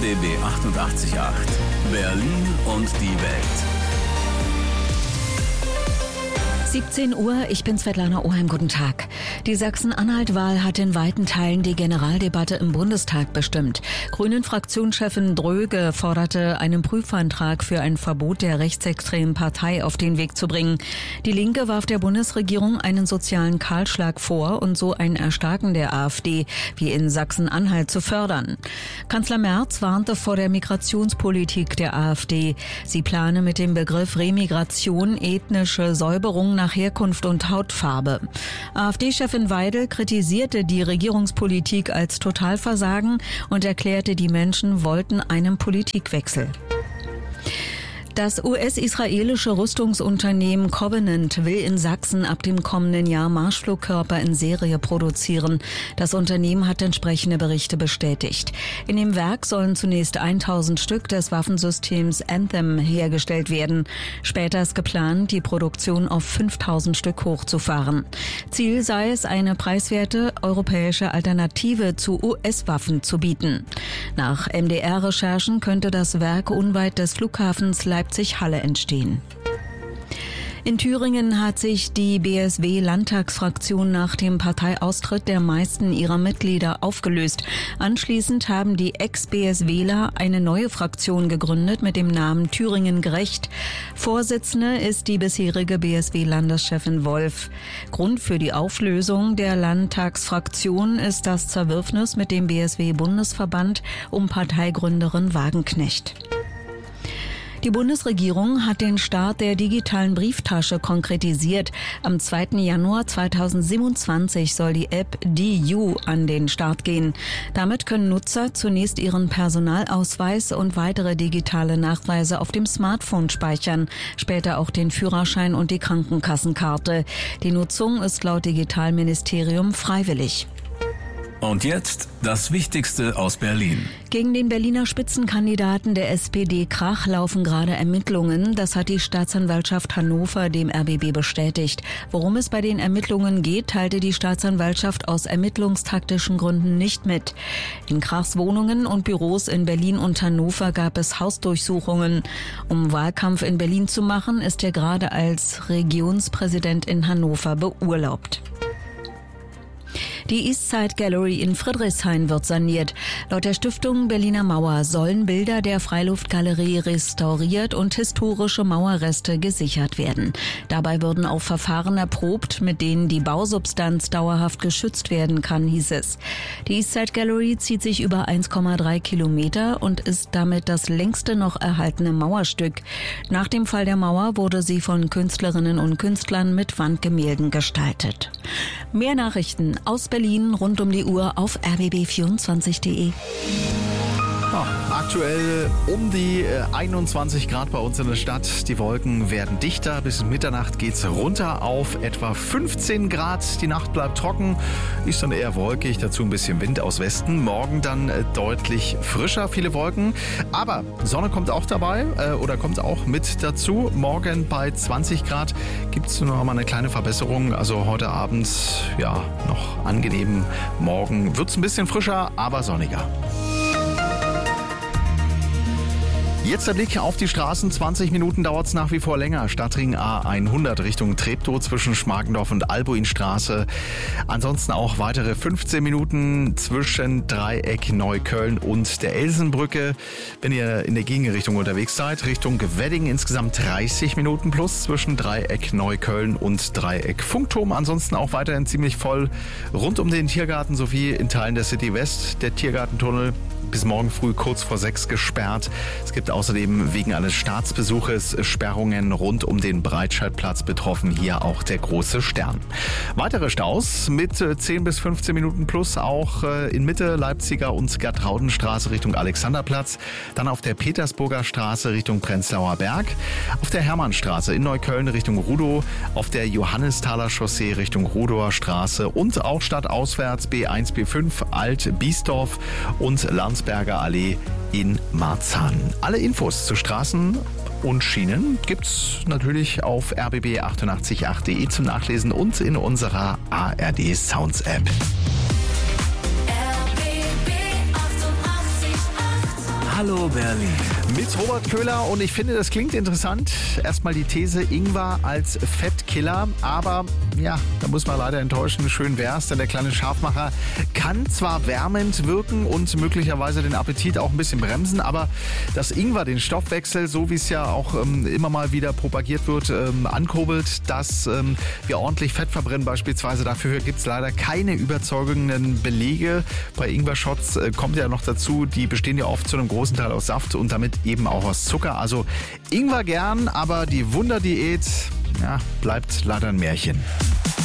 RBB 88.8 Berlin und die Welt. 17 Uhr, ich bin Svetlana Oheim, guten Tag. Die Sachsen-Anhalt-Wahl hat in weiten Teilen die Generaldebatte im Bundestag bestimmt. Grünen-Fraktionschefin Dröge forderte, einen Prüfantrag für ein Verbot der rechtsextremen Partei auf den Weg zu bringen. Die Linke warf der Bundesregierung einen sozialen Kahlschlag vor und so ein Erstarken der AfD, wie in Sachsen-Anhalt, zu fördern. Kanzler Merz warnte vor der Migrationspolitik der AfD. Sie plane mit dem Begriff Remigration ethnische Säuberung nach Herkunft und Hautfarbe. AfD-Chefin Weidel kritisierte die Regierungspolitik als Totalversagen und erklärte, die Menschen wollten einen Politikwechsel. Das US-israelische Rüstungsunternehmen Covenant will in Sachsen ab dem kommenden Jahr Marschflugkörper in Serie produzieren. Das Unternehmen hat entsprechende Berichte bestätigt. In dem Werk sollen zunächst 1000 Stück des Waffensystems Anthem hergestellt werden. Später ist geplant, die Produktion auf 5000 Stück hochzufahren. Ziel sei es, eine preiswerte europäische Alternative zu US-Waffen zu bieten. Nach MDR-Recherchen könnte das Werk unweit des Flughafens Leipzig-Halle entstehen. In Thüringen hat sich die BSW-Landtagsfraktion nach dem Parteiaustritt der meisten ihrer Mitglieder aufgelöst. Anschließend haben die Ex-BSWler eine neue Fraktion gegründet mit dem Namen Thüringen gerecht. Vorsitzende ist die bisherige BSW-Landeschefin Wolf. Grund für die Auflösung der Landtagsfraktion ist das Zerwürfnis mit dem BSW-Bundesverband um Parteigründerin Wagenknecht. Die Bundesregierung hat den Start der digitalen Brieftasche konkretisiert. Am 2. Januar 2027 soll die App DU an den Start gehen. Damit können Nutzer zunächst ihren Personalausweis und weitere digitale Nachweise auf dem Smartphone speichern, später auch den Führerschein und die Krankenkassenkarte. Die Nutzung ist laut Digitalministerium freiwillig. Und jetzt das Wichtigste aus Berlin. Gegen den Berliner Spitzenkandidaten der SPD Krach laufen gerade Ermittlungen. Das hat die Staatsanwaltschaft Hannover dem RBB bestätigt. Worum es bei den Ermittlungen geht, teilte die Staatsanwaltschaft aus ermittlungstaktischen Gründen nicht mit. In Krachs Wohnungen und Büros in Berlin und Hannover gab es Hausdurchsuchungen. Um Wahlkampf in Berlin zu machen, ist er gerade als Regionspräsident in Hannover beurlaubt. Die Eastside Gallery in Friedrichshain wird saniert. Laut der Stiftung Berliner Mauer sollen Bilder der Freiluftgalerie restauriert und historische Mauerreste gesichert werden. Dabei würden auch Verfahren erprobt, mit denen die Bausubstanz dauerhaft geschützt werden kann, hieß es. Die Eastside Gallery zieht sich über 1,3 Kilometer und ist damit das längste noch erhaltene Mauerstück. Nach dem Fall der Mauer wurde sie von Künstlerinnen und Künstlern mit Wandgemälden gestaltet. Mehr Nachrichten aus Berlin rund um die Uhr auf rbb24.de. Aktuell um die 21 Grad bei uns in der Stadt. Die Wolken werden dichter. Bis Mitternacht geht's runter auf etwa 15 Grad. Die Nacht bleibt trocken, ist dann eher wolkig. Dazu ein bisschen Wind aus Westen. Morgen dann deutlich frischer, viele Wolken. Aber Sonne kommt auch dabei oder kommt auch mit dazu. Morgen bei 20 Grad gibt's noch mal eine kleine Verbesserung. Also heute Abend ja noch angenehm. Morgen wird's ein bisschen frischer, aber sonniger. Jetzt der Blick auf die Straßen. 20 Minuten dauert es nach wie vor länger. Stadtring A100 Richtung Treptow zwischen Schmargendorf und Albuinstraße. Ansonsten auch weitere 15 Minuten zwischen Dreieck Neukölln und der Elsenbrücke. Wenn ihr in der Gegenrichtung unterwegs seid, Richtung Wedding insgesamt 30 Minuten plus zwischen Dreieck Neukölln und Dreieck Funkturm. Ansonsten auch weiterhin ziemlich voll rund um den Tiergarten sowie in Teilen der City West. Der Tiergartentunnel bis morgen früh kurz vor 6 gesperrt. Es gibt außerdem wegen eines Staatsbesuches Sperrungen rund um den Breitscheidplatz, betroffen hier auch der große Stern. Weitere Staus mit 10 bis 15 Minuten plus auch in Mitte, Leipziger und Gertraudenstraße Richtung Alexanderplatz, dann auf der Petersburger Straße Richtung Prenzlauer Berg, auf der Hermannstraße in Neukölln Richtung Rudow, auf der Johannisthaler Chaussee Richtung Rudower Straße und auch stadtauswärts B1, B5, Alt-Biesdorf und Landsberger Allee in Marzahn. Alle Infos zu Straßen und Schienen gibt's natürlich auf rbb888.de zum Nachlesen und in unserer ARD Sounds App. RBB 88.8 Hallo Berlin. Mit Robert Köhler und ich finde, das klingt interessant. Erstmal die These Ingwer als Fettkiller, aber ja, da muss man leider enttäuschen. Schön wär's, denn der kleine Scharfmacher kann zwar wärmend wirken und möglicherweise den Appetit auch ein bisschen bremsen, aber dass Ingwer den Stoffwechsel, so wie es ja auch immer mal wieder propagiert wird, ankurbelt, dass wir ordentlich Fett verbrennen beispielsweise. Dafür gibt es leider keine überzeugenden Belege. Bei Ingwer-Shots kommt ja noch dazu, die bestehen ja oft zu einem großen Teil aus Saft und damit eben auch aus Zucker. Also Ingwer gern, aber die Wunderdiät, ja, bleibt leider ein Märchen.